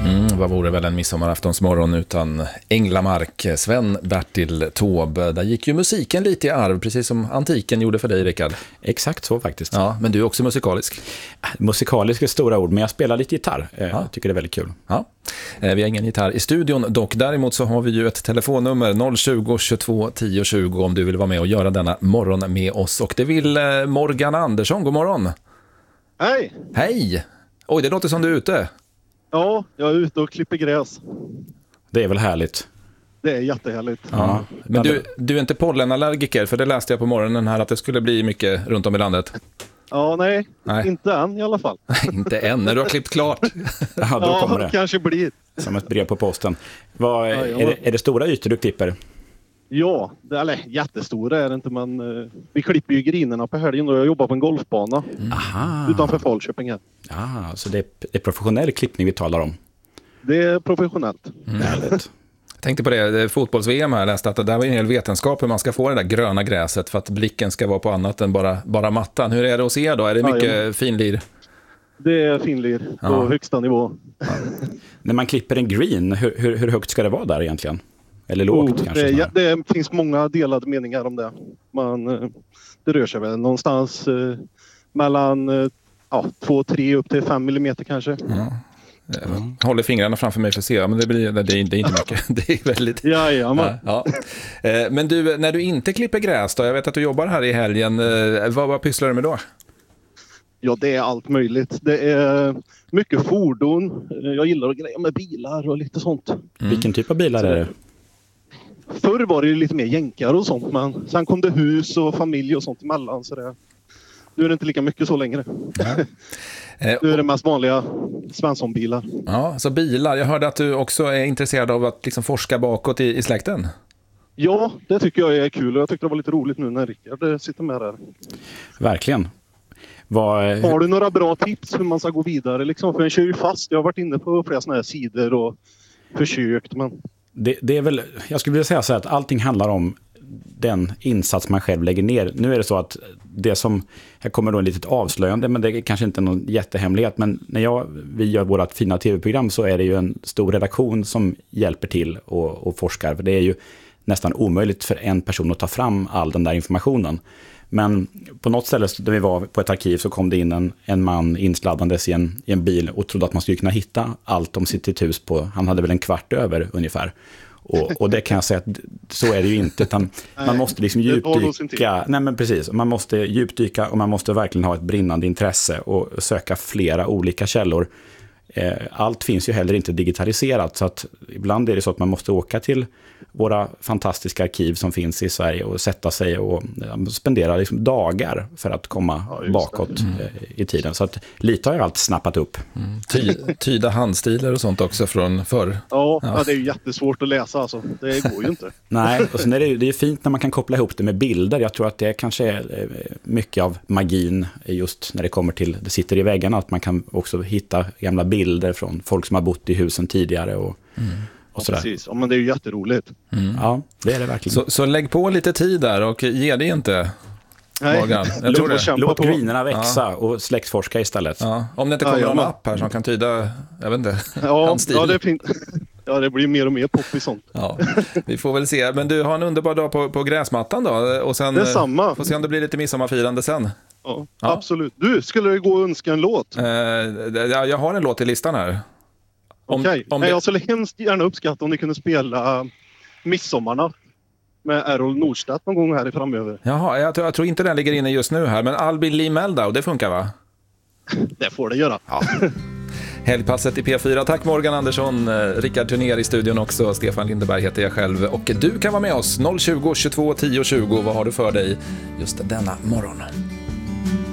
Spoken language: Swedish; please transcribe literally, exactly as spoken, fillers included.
Mm, vad vore väl en midsommaraftonsmorgon utan Änglamark, Sven-Bertil Taube. Där gick ju musiken lite i arv, precis som antiken gjorde för dig, Rickard. Exakt så faktiskt. Ja, men du är också musikalisk. Musikalisk är stora ord, men jag spelar lite gitarr. Jag ja. tycker det är väldigt kul. Ja. Vi har ingen gitarr i studion dock. Däremot så har vi ju ett telefonnummer noll tjugo, tjugotvå, tio tjugo om du vill vara med och göra denna morgon med oss. Och det vill Morgan Andersson. God morgon. Hej. Hej. Oj, det låter som du är ute. Ja, jag är ute och klipper gräs. Det är väl härligt. Det är jättehärligt. Ja. Men du, du är inte pollenallergiker, för det läste jag på morgonen här att det skulle bli mycket runt om i landet. Ja, nej, nej. Inte än i alla fall. Inte än, när du har klippt klart. Ja, då kommer det. Ja, kanske blir. Som ett brev på posten. Vad, ja, är, det, är det stora ytor du klipper? Ja, det, eller jättestora är det inte, men uh, vi klipper ju grinerna på helgen och jag jobbar på en golfbana Aha. utanför Falköping här. Ja, så det är, det är professionell klippning vi talar om. Det är professionellt. Mm. Härligt. Jag tänkte på det, fotbolls-V M här, jag läste att det där var en hel vetenskap hur man ska få det där gröna gräset för att blicken ska vara på annat än bara, bara mattan. Hur är det hos er då? Är det mycket ja, finlir? Det är finlir på ja. högsta nivå. Ja. När man klipper en green, hur, hur, hur högt ska det vara där egentligen? Eller lågt oh, kanske? Det, det finns många delade meningar om det. Man, det rör sig väl någonstans eh, mellan eh, ja, två, tre upp till fem millimeter kanske. Ja. Mm. Håller fingrarna framför mig för att se, men det, blir, det, är, det är inte mycket. Det är väldigt... Ja, ja, man. ja, ja. Men du, när du inte klipper gräs då, jag vet att du jobbar här i helgen, vad, vad pysslar du med då? Ja, det är allt möjligt. Det är mycket fordon. Jag gillar att greja med bilar och lite sånt. Mm. Vilken typ av bilar är det? Förr var det ju lite mer jänkar och sånt, men sen kom det hus och familj och sånt emellan, så det, nu är det inte lika mycket så längre. Ja. Nu är det mest vanliga Svensson-bilar. Ja, så bilar. Jag hörde att du också är intresserad av att liksom forska bakåt i, i släkten. Ja, det tycker jag är kul och jag tyckte det var lite roligt nu när Rickard sitter med där. Verkligen. Var... Har du några bra tips hur man ska gå vidare? Liksom? För en kör ju fast. Jag har varit inne på flera sådana här sidor och försökt. Men... Det, det är väl, jag skulle vilja säga så här att allting handlar om den insats man själv lägger ner. Nu är det så att det som, här kommer då en litet avslöjande, men det är kanske inte någon jättehemlighet, men när jag, vi gör vårt fina tv-program så är det ju en stor redaktion som hjälper till och, och forskar. För det är ju nästan omöjligt för en person att ta fram all den där informationen. Men på något ställe där vi var på ett arkiv så kom det in en, en man insladdandes i en, i en bil och trodde att man skulle kunna hitta allt om sitt hus på, han hade väl en kvart över ungefär. Och, och det kan jag säga att så är det ju inte, utan nej, man måste liksom djupdyka. Nej, men precis, man måste djupdyka och man måste verkligen ha ett brinnande intresse och söka flera olika källor. Allt finns ju heller inte digitaliserat, så att ibland är det så att man måste åka till våra fantastiska arkiv som finns i Sverige och sätta sig och spendera liksom dagar för att komma ja, bakåt mm. i tiden. Så att lite har jag alltid snappat upp. Mm. Ty, tyda handstilar och sånt också från förr. Ja, ja. ja, det är ju jättesvårt att läsa alltså. Det går ju inte. Nej, och sen är det ju det är fint när man kan koppla ihop det med bilder. Jag tror att det kanske är mycket av magin just när det kommer till, det sitter i väggarna, att man kan också hitta gamla bilder från folk som har bott i husen tidigare och mm. Ja, precis. Ja, men det är ju jätteroligt. Mm. Ja, det är det verkligen. Så, så lägg på lite tid där och ge det inte, Morgan. Jag tror det. Låt grinerna växa ja. och släktforska istället. Ja. Om det inte kommer ja, någon app här som kan tyda, jag vet inte, ja, handstil. Ja, det är fint. Ja, det blir mer och mer pop i sånt. Ja, vi får väl se. Men du har en underbar dag på, på gräsmattan då. Och sen, det är samma. Får se om det blir lite midsommarfirande sen. Ja, ja. Absolut. Du, skulle det gå att önska en låt? Eh, jag har en låt i listan här. Okej, okay. det... jag skulle hemskt gärna uppskatta om ni kunde spela Midsommarna med Errol Nordstedt någon gång här i framöver. Jaha, jag, jag tror inte den ligger inne just nu här, men Albin Lee Meldau, det funkar va? Det får det göra. Ja. Helgpasset i P fyra. Tack Morgan Andersson, Rickard Turner i studion också, Stefan Lindeberg heter jag själv och du kan vara med oss noll tjugo, tjugotvå, tio tjugo. Vad har du för dig just denna morgon?